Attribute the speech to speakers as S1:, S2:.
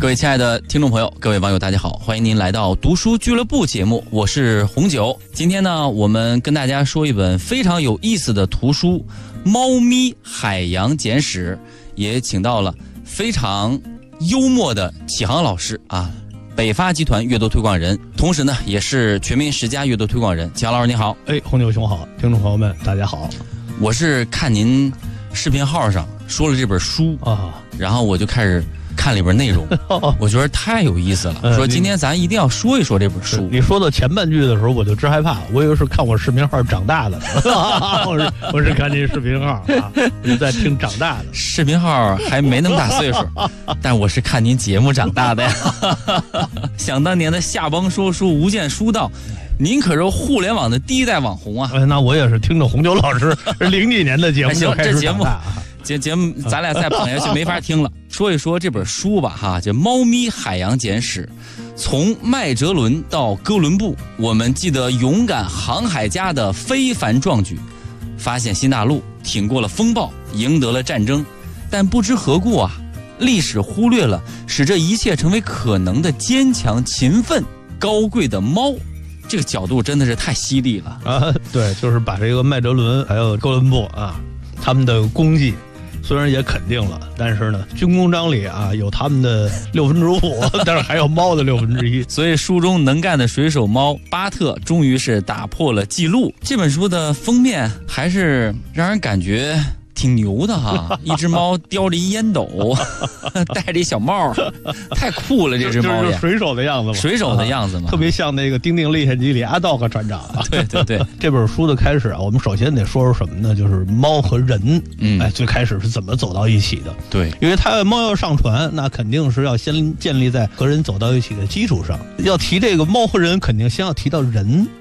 S1: 各位亲爱的听众朋友，各位网友大家好，欢迎您来到读书俱乐部节目，我是红酒。今天呢，我们跟大家说一本非常有意思的图书《猫咪海洋简史》，也请到了非常幽默的启航老师啊，北发集团阅读推广人，同时呢也是全民10佳阅读推广人。启航老师你好。
S2: 红牛兄好，听众朋友们大家好。
S1: 我是看您视频号上说了这本书啊，然后我就开始看里边内容，我觉得太有意思了，说今天咱一定要说一说这本书。
S2: 你说到前半句的时候我就直害怕，我以为是看我视频号长大的我是看这视频号啊，我就在听长大的。
S1: 视频号还没那么大岁数但我是看您节目长大的呀想当年的下帮说书无间书道，您可是互联网的第一代网红啊。
S2: 那我也是听着红酒老师00几年的节目就开始长大
S1: 节目咱俩再捧下去没法听了。说一说这本书吧哈，叫《猫咪海洋简史》，从麦哲伦到哥伦布，我们记得勇敢航海家的非凡壮举，发现新大陆，挺过了风暴，赢得了战争，但不知何故啊，历史忽略了使这一切成为可能的坚强、勤奋、高贵的猫。这个角度真的是太犀利了
S2: 啊！对，就是把这个麦哲伦还有哥伦布啊，他们的功绩虽然也肯定了，但是呢，军功章里啊有他们的5/6，但是还有猫的1/6。
S1: 所以书中能干的水手猫巴特终于是打破了记录。这本书的封面还是让人感觉挺牛的哈，一只猫叼着一烟斗戴着一小帽，太酷了，这只猫
S2: 就是水手的样子嘛，
S1: 水手的样子嘛，
S2: 特别像那个《丁丁历险记》里阿道克船长
S1: 对对对
S2: 这本书的开始啊，我们首先得说说什么呢？就是猫和人最开始是怎么走到一起的。
S1: 对，
S2: 因为猫要上船，那肯定是要先建立在和人走到一起的基础上。要提这个猫和人，肯定先要提到人。